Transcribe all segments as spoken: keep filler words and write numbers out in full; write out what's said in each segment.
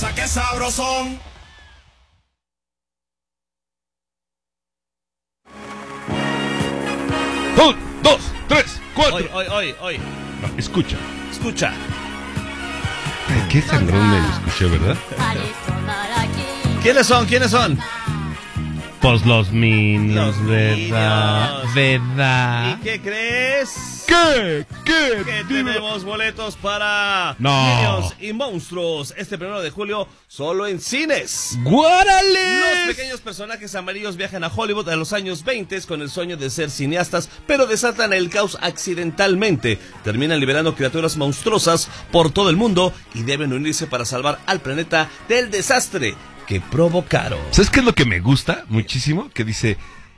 gusta, qué sabrosón. Un, dos, tres, cuatro. Hoy, hoy, hoy, hoy. No, escucha. Escucha. Ay, qué sangrón me escuché, ¿verdad? ¿Quiénes son? ¿Quiénes son? Pues los Minions, Los ¿verdad? Minions. ¿Verdad? ¿Y qué crees? ¿Qué? ¿Qué? Que Dime. tenemos boletos para No. Minions y Monstruos este primero de julio solo en cines. ¡Guárale! Los pequeños personajes amarillos viajan a Hollywood a los años veinte con el sueño de ser cineastas, pero desatan el caos accidentalmente. Terminan liberando criaturas monstruosas por todo el mundo y deben unirse para salvar al planeta del desastre que provocaron. ¿Sabes qué es lo que me gusta muchísimo? Que dice,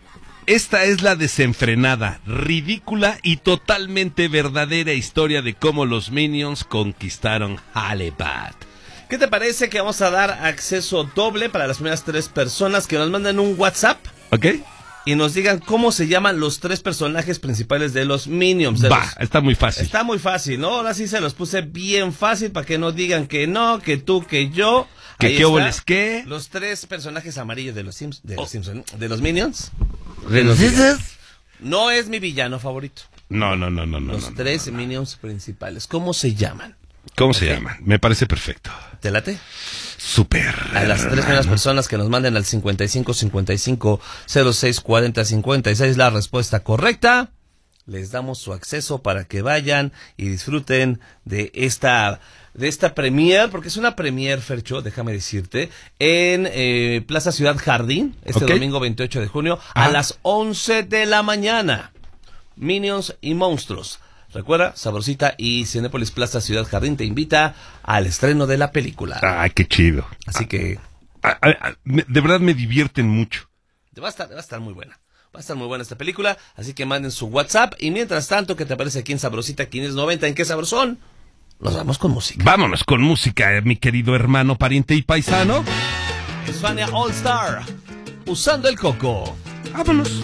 esta es la desenfrenada, ridícula y totalmente verdadera historia de cómo los Minions conquistaron Hollywood. ¿Qué te parece que vamos a dar acceso doble para las primeras tres personas que nos mandan un WhatsApp ¿Ok? y nos digan cómo se llaman los tres personajes principales de los Minions? De Va, los... está muy fácil. Está muy fácil, ¿no? Ahora sí se los puse bien fácil para que no digan que no, que tú, que yo. ¿Que Ahí qué está. óboles qué? Los tres personajes amarillos de los, Sims, de los Oh. Simpson, de los Minions. ¿De los Minions? No es mi villano favorito. No, no, no, no, no. Los no, no, tres no, no. Minions principales. ¿Cómo se llaman? ¿Cómo se llaman? Me parece perfecto. ¿Te late? Súper. A las tres primeras personas que nos manden al cincuenta y cinco cincuenta y cinco cero seis cuarenta cincuenta y seis la respuesta correcta, les damos su acceso para que vayan y disfruten de esta de esta premier, porque es una premier, Fercho, déjame decirte, en eh, Plaza Ciudad Jardín, este Ok. domingo veintiocho de junio, Ah. a las once de la mañana. Minions y Monstruos. Recuerda, Sabrosita y Cinépolis Plaza Ciudad Jardín te invita al estreno de la película. Ay, qué chido. Así que Ah, ah, ah, me- de verdad me divierten mucho. va a estar, va a estar muy buena. Va a estar muy buena esta película, así que manden su WhatsApp. Y mientras tanto, ¿qué te aparece aquí en Sabrosita quinientos noventa? ¿En qué sabrosón? Nos vamos con música. Vámonos con música, eh, mi querido hermano, pariente y paisano. Es Fania All Star, usando el coco. Vámonos.